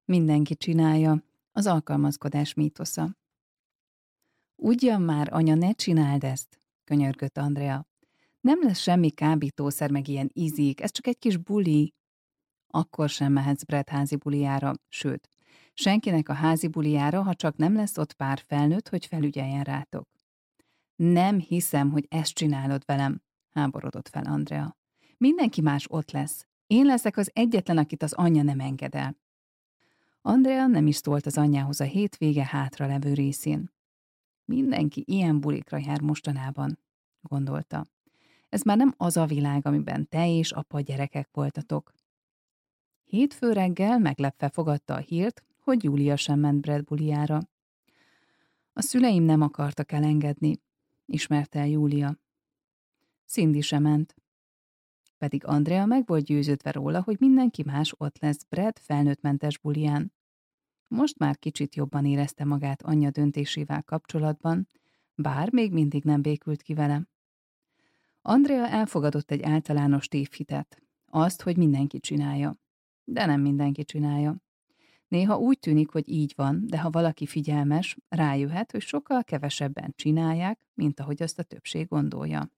Mindenki csinálja, az alkalmazkodás mítosza. Ugyan már, anya, ne csináld ezt, könyörgött Andrea. Nem lesz semmi kábítószer, meg ilyen ízik, ez csak egy kis buli. Akkor sem mehetsz Brett házi bulijára, sőt, senkinek a házi bulijára, ha csak nem lesz ott pár felnőtt, hogy felügyeljen rátok. Nem hiszem, hogy ezt csinálod velem, háborodott fel Andrea. Mindenki más ott lesz. Én leszek az egyetlen, akit az anyja nem enged el. Andrea nem is szólt az anyjához a hétvége hátralevő részén. Mindenki ilyen bulikra jár mostanában, gondolta. Ez már nem az a világ, amiben te és apa gyerekek voltatok. Hétfő reggel meglepve fogadta a hírt, hogy Júlia sem ment Brett bulijára. A szüleim nem akartak elengedni, ismerte el Júlia. Cindy sem ment. Pedig Andrea meg volt győződve róla, hogy mindenki más ott lesz Brett felnőttmentes buliján. Most már kicsit jobban érezte magát anyja döntésével kapcsolatban, bár még mindig nem békült ki vele. Andrea elfogadott egy általános tévhitet, azt, hogy mindenki csinálja. De nem mindenki csinálja. Néha úgy tűnik, hogy így van, de ha valaki figyelmes, rájöhet, hogy sokkal kevesebben csinálják, mint ahogy azt a többség gondolja.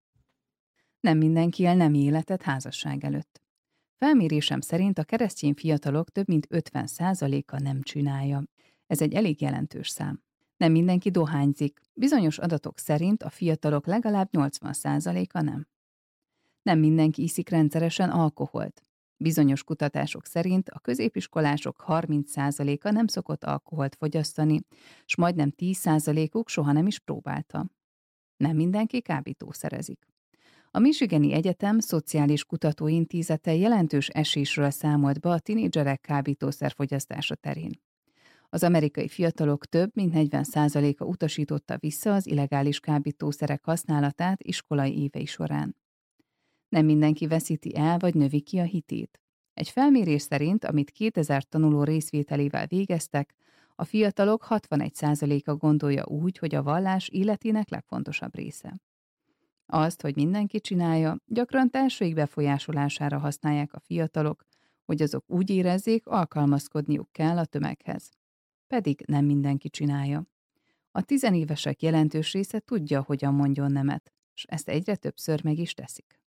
Nem mindenki él nemi életet házasság előtt. Felmérésem szerint a keresztény fiatalok több mint 50%-a nem csinálja. Ez egy elég jelentős szám. Nem mindenki dohányzik. Bizonyos adatok szerint a fiatalok legalább 80%-a nem. Nem mindenki iszik rendszeresen alkoholt. Bizonyos kutatások szerint a középiskolások 30%-a nem szokott alkoholt fogyasztani, s majdnem 10%-uk soha nem is próbálta. Nem mindenki kábítószerezik. A Michigani Egyetem Szociális Kutatóintézete jelentős esésről számolt be a tinédzserek kábítószerfogyasztása terén. Az amerikai fiatalok több mint 40%-a utasította vissza az illegális kábítószerek használatát iskolai évei során. Nem mindenki veszíti el vagy növi ki a hitét. Egy felmérés szerint, amit 2000 tanuló részvételével végeztek, a fiatalok 61%-a gondolja úgy, hogy a vallás életének legfontosabb része. Azt, hogy mindenki csinálja, gyakran társaik befolyásolására használják a fiatalok, hogy azok úgy érezzék, alkalmazkodniuk kell a tömeghez. Pedig nem mindenki csinálja. A tizenévesek jelentős része tudja, hogyan mondjon nemet, és ezt egyre többször meg is teszik.